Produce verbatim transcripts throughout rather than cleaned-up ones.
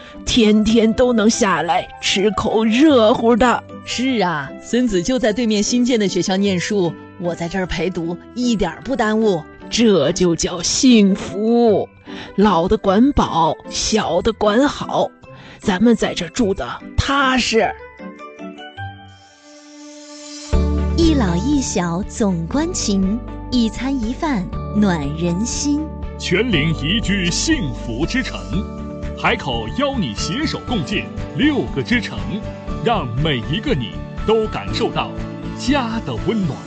天天都能下来吃口热乎的。 是啊，孙子就在对面新建的学校念书，我在这儿陪读，一点不耽误。 这就叫幸福，老的管饱，小的管好，咱们在这住的踏实。 一老一小总关情，一餐一饭暖人心。 全龄宜居幸福之城，海口邀你携手共建六个之城，让每一个你都感受到家的温暖。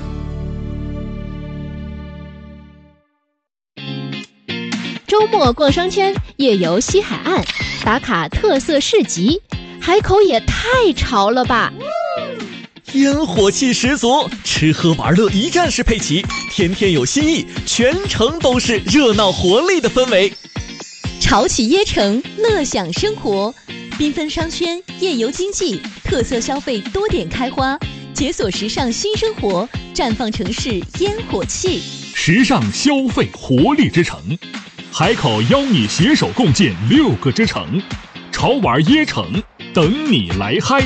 周末逛商圈，夜游西海岸，打卡特色市集，海口也太潮了吧！ 烟火气十足，吃喝玩乐一站式配齐，天天有新意，全程都是热闹活力的氛围。 潮起椰城，乐享生活，缤纷商圈，夜游经济，特色消费多点开花，解锁时尚新生活，绽放城市烟火气。 时尚消费活力之城，海口邀你携手共建六个之城，潮玩椰城，等你来嗨。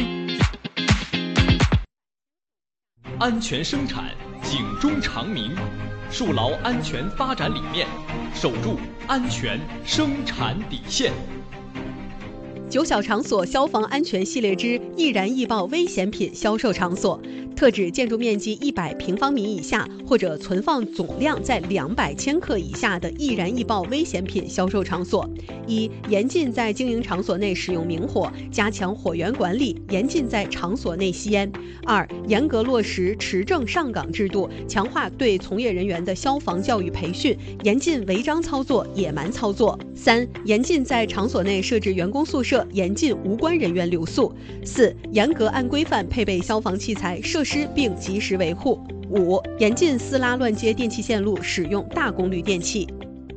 安全生产，警钟长鸣，树牢安全发展理念，守住安全生产底线。 九小场所消防安全系列之易燃易爆危险品销售场所，特指建筑面积一百平方米以下或者存放总量在两百千克以下的易燃易爆危险品销售场所。一、严禁在经营场所内使用明火，加强火源管理，严禁在场所内吸烟。二、严格落实持证上岗制度，强化对从业人员的消防教育培训，严禁违章操作、野蛮操作。三、严禁在场所内设置员工宿舍，严禁无关人员留宿。四、严格按规范配备消防器材设施并及时维护。五、严禁私拉乱接电气线路，使用大功率电器。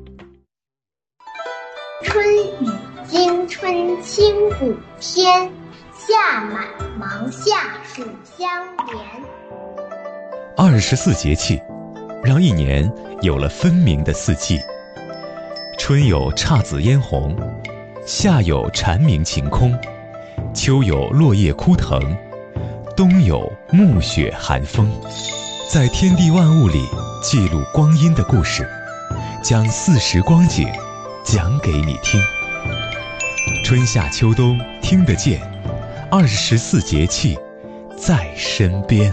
春雨惊春清谷天，夏满芒夏暑相连。 二十四节气，让一年有了分明的四季。春有姹紫嫣红，夏有蝉鸣晴空，秋有落叶枯藤，冬有暮雪寒风。在天地万物里记录光阴的故事，将四时光景讲给你听。春夏秋冬听得见，二十四节气在身边。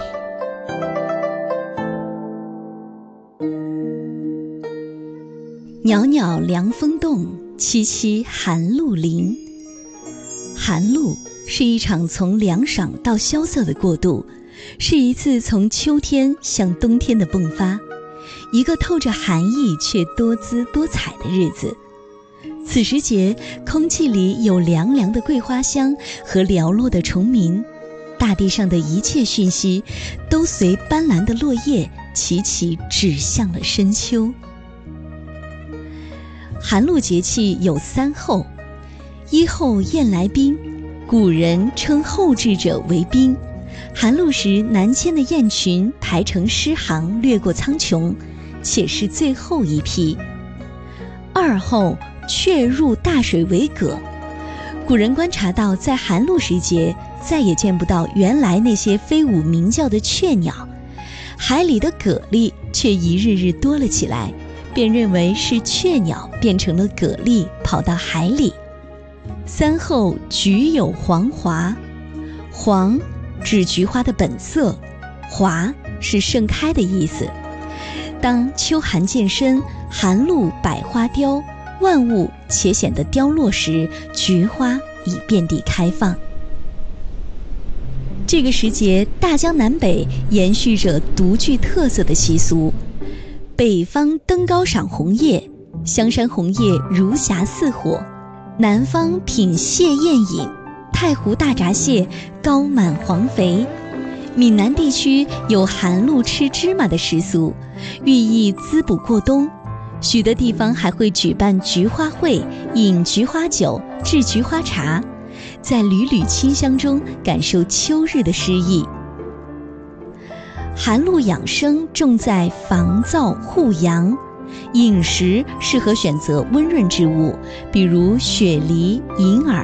袅袅凉风动，凄凄寒露临。寒露是一场从凉爽到萧瑟的过渡，是一次从秋天向冬天的迸发，一个透着寒意却多姿多彩的日子。此时节，空气里有凉凉的桂花香和寥落的虫鸣，大地上的一切讯息都随斑斓的落叶齐齐指向了深秋。寒露节气有三候：一候雁来宾，古人称后至者为宾，寒露时南迁的雁群排成诗行掠过苍穹，且是最后一批。二候雀入大水为蛤，古人观察到在寒露时节再也见不到原来那些飞舞鸣叫的雀鸟，海里的蛤蜊却一日日多了起来，便认为是雀鸟变成了蛤蜊跑到海里。三候菊有黄华，黄指菊花的本色，华是盛开的意思。当秋寒渐深，寒露百花凋，万物且显得凋落时，菊花已遍地开放。这个时节，大江南北延续着独具特色的习俗。北方登高赏红叶，香山红叶如霞似火；南方品蟹宴饮，太湖大闸蟹高满黄肥。闽南地区有寒露吃芝麻的习俗，寓意滋补过冬。许多地方还会举办菊花会，饮菊花酒，制菊花茶，在缕缕清香中感受秋日的诗意。寒露养生重在防燥护阳，饮食适合选择温润之物，比如雪梨、银耳、